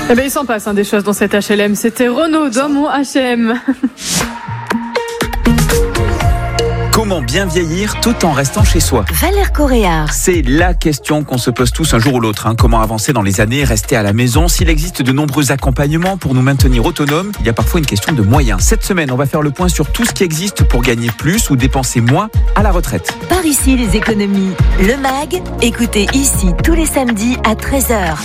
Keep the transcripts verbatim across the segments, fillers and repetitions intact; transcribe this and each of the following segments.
Eh ben, il s'en passe hein, des choses dans cet H L M. C'était Renaud dans mon H M. Comment bien vieillir tout en restant chez soi? Valère Correa. C'est la question qu'on se pose tous un jour ou l'autre. Hein. Comment avancer dans les années, rester à la maison? S'il existe de nombreux accompagnements pour nous maintenir autonomes, il y a parfois une question de moyens. Cette semaine, on va faire le point sur tout ce qui existe pour gagner plus ou dépenser moins à la retraite. Par ici les économies. Le MAG, écoutez ici tous les samedis à treize heures.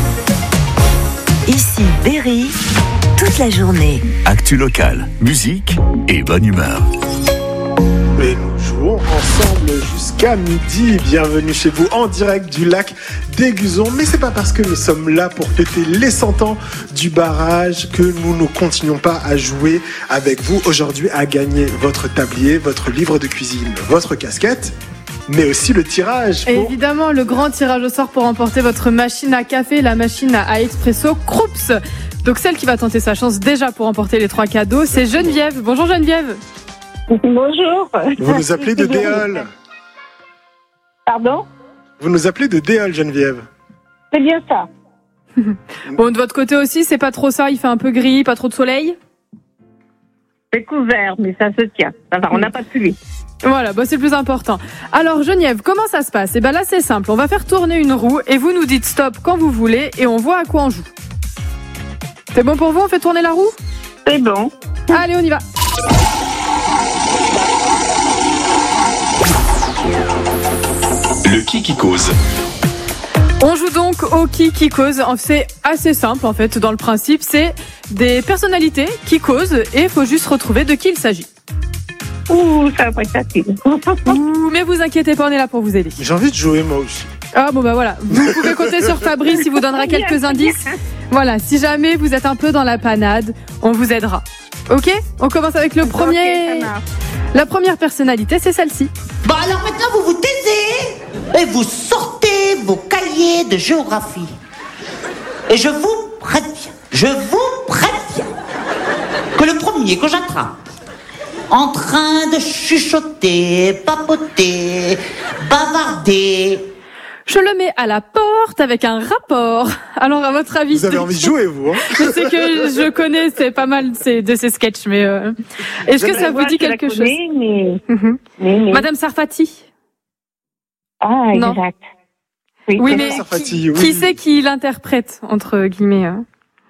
Ici Berry, toute la journée. Actu locale, musique et bonne humeur. Et nous jouons ensemble jusqu'à midi. Bienvenue chez vous en direct du lac d'Aiguzon. Mais c'est pas parce que nous sommes là pour fêter les cent ans du barrage que nous ne continuons pas à jouer avec vous aujourd'hui, à gagner votre tablier, votre livre de cuisine, votre casquette, mais aussi le tirage. Pour... Évidemment, le grand tirage au sort pour remporter votre machine à café, la machine à expresso Krups. Donc celle qui va tenter sa chance déjà pour remporter les trois cadeaux, c'est Geneviève. Bonjour Geneviève. Bonjour. Vous nous appelez de Déol. Pardon? Vous nous appelez de Déol, Geneviève. C'est bien ça. Bon, de votre côté aussi, c'est pas trop ça, il fait un peu gris, pas trop de soleil? C'est couvert, mais ça se tient. Ça va, on n'a pas de pluie. Voilà, bah c'est le plus important. Alors Geneviève, comment ça se passe? Eh ben là c'est simple, on va faire tourner une roue et vous nous dites stop quand vous voulez et on voit à quoi on joue. C'est bon pour vous, on fait tourner la roue? C'est bon. Allez, on y va. Le qui qui cause. On joue donc au qui qui cause. C'est assez simple en fait dans le principe. C'est des personnalités qui causent et il faut juste retrouver de qui il s'agit. Ouh, ça va pas être facile. Ouh, mais vous inquiétez pas, on est là pour vous aider. J'ai envie de jouer moi aussi. Ah bon bah voilà, vous pouvez compter sur Fabrice, il vous donnera quelques indices. Voilà, si jamais vous êtes un peu dans la panade, on vous aidera. Ok? On commence avec le premier. Okay, la première personnalité, c'est celle-ci. Bon alors maintenant vous vous taisez et vous sortez vos cahiers de géographie. Et je vous préviens, je vous préviens que le premier que j'attrape en train de chuchoter, papoter, bavarder, je le mets à la porte avec un rapport. Alors, à votre avis... Vous avez envie de jouer, vous, hein? C'est que je connais, c'est pas mal c'est de ces sketchs, mais... Euh... Est-ce que ça vous dit quelque chose? Mais... Mm-hmm. mais, mais... Madame Sarfati? Ah, non. Exact. Oui, oui mais Sarfati, qui, oui. qui c'est qui l'interprète, entre guillemets hein?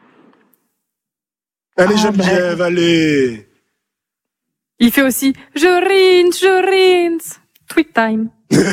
Allez, ah, Geneviève, bah... allez. Il fait aussi « Je rince, je rince ». Tweet time.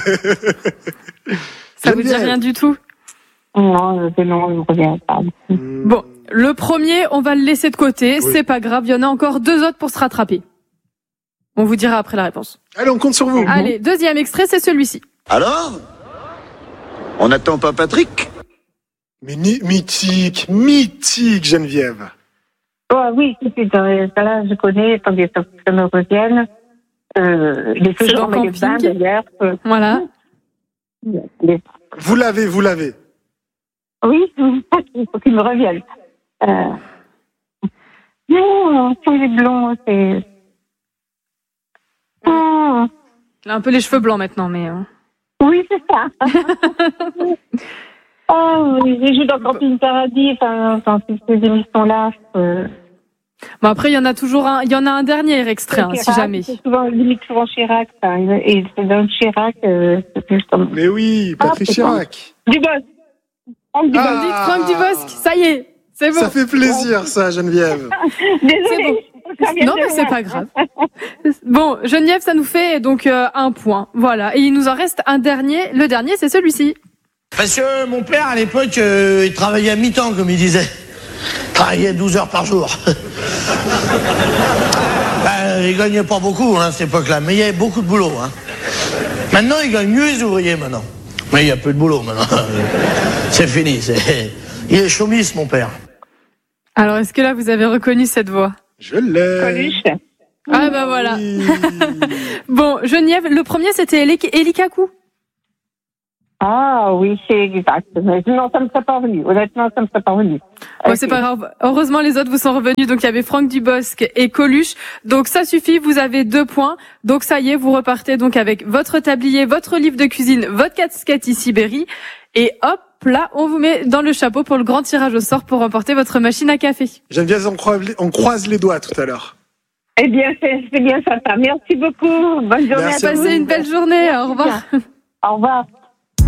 Ça vous dit rien du tout? Non, je ne reviens pas. Bon, le premier, on va le laisser de côté. Oui. C'est pas grave, il y en a encore deux autres pour se rattraper. On vous dira après la réponse. Allez, on compte sur vous. Allez, deuxième extrait, c'est celui-ci. Alors? On n'attend pas Patrick? Mais ni- mythique, mythique, Geneviève. Oh, oui, tout de suite. Là, je connais, attendez, ça, ça me revienne. Euh, les toujours en magasin, d'ailleurs. Euh, voilà. Les... Vous l'avez, vous l'avez. Oui, il faut qu'il me revienne. Euh... Non, c'est les blonds, c'est... Oh. Il a un peu les cheveux blancs maintenant, mais... Euh... Oui, c'est ça. Oh, oui, j'ai joué dans Camping Paradis, enfin, dans ces émissions-là. Euh... Bon, après, il y en a toujours un, il y en a un dernier extrait, hein, si jamais. C'est souvent, limite souvent Chirac, ça, et c'est dans Chirac, euh, c'est plus comme... Mais oui, Patrick ah, Chirac. Dubosc. Franck Dubosc. Ah. Franck Dubosc, ça y est, c'est bon. Ça fait plaisir, ça, Geneviève. Désolée. Bon. Non, mais c'est pas grave. Bon, Geneviève, ça nous fait donc euh, un point, voilà. Et il nous en reste un dernier. Le dernier, c'est celui-ci. Parce que mon père, à l'époque, euh, il travaillait à mi-temps, comme il disait. Il travaillait douze heures par jour. Ben, il gagnait pas beaucoup, hein, à cette époque-là, mais il y avait beaucoup de boulot. Hein. Maintenant, il gagne mieux les ouvriers, maintenant. Mais il y a peu de boulot, maintenant. C'est fini. C'est... Il est chômiste, mon père. Alors, est-ce que là, vous avez reconnu cette voix? Je l'ai. Coluche. Ah, bah voilà. Oui. Bon, Geneviève, le premier, c'était Eli, Eli Kaku. Ah oui, c'est exact. Mais non, ça me serait pas revenu. Honnêtement, ça me serait pas revenu. Bon, okay. C'est pas grave. Heureusement, les autres vous sont revenus. Donc, il y avait Franck Dubosc et Coluche. Donc, ça suffit. Vous avez deux points. Donc, ça y est, vous repartez donc avec votre tablier, votre livre de cuisine, votre casquette ici, Berry. Et hop, hop là, on vous met dans le chapeau pour le grand tirage au sort pour remporter votre machine à café. Geneviève, on croise, on croise les doigts tout à l'heure. Eh bien, c'est, c'est bien sympa. Merci beaucoup. Bonne journée Merci à tous. Passez une belle journée. Au revoir. Au revoir.